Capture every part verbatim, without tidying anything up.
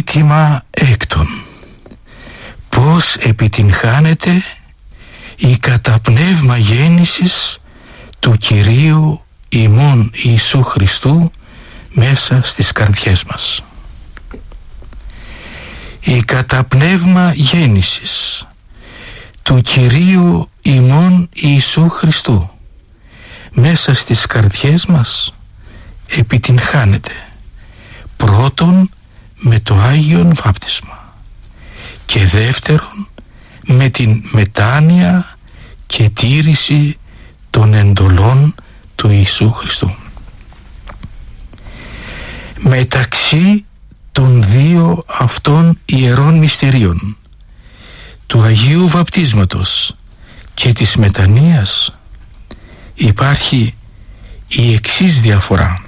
Ζήτημα έκτον. Πώς επιτυγχάνεται η καταπνεύμα γέννησης του Κυρίου ημών Ιησού Χριστού μέσα στις καρδιές μας. Η καταπνεύμα γέννησης του Κυρίου ημών Ιησού Χριστού μέσα στις καρδιές μας επιτυγχάνεται πρώτον με το Άγιον Βάπτισμα και δεύτερον με την μετάνοια και τήρηση των εντολών του Ιησού Χριστού. Μεταξύ των δύο αυτών ιερών μυστηρίων, του Αγίου Βαπτίσματος και της μετανοίας, υπάρχει η εξής διαφορά.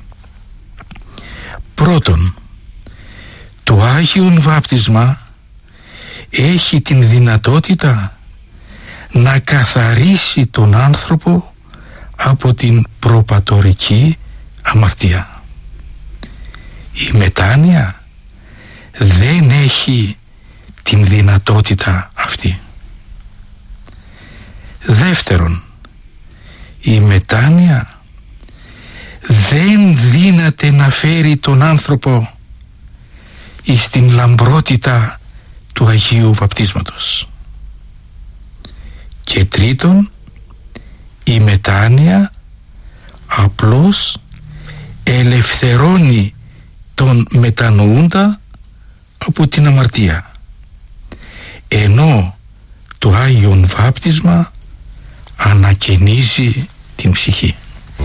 Πρώτον, το Άγιον Βάπτισμα έχει την δυνατότητα να καθαρίσει τον άνθρωπο από την προπατορική αμαρτία. Η μετάνοια δεν έχει την δυνατότητα αυτή. Δεύτερον, η μετάνοια δεν δύναται να φέρει τον άνθρωπο εις την λαμπρότητα του Αγίου Βαπτίσματος. Και τρίτον, η μετάνοια απλώς ελευθερώνει τον μετανοούντα από την αμαρτία, ενώ το Άγιον Βάπτισμα ανακαινίζει την ψυχή.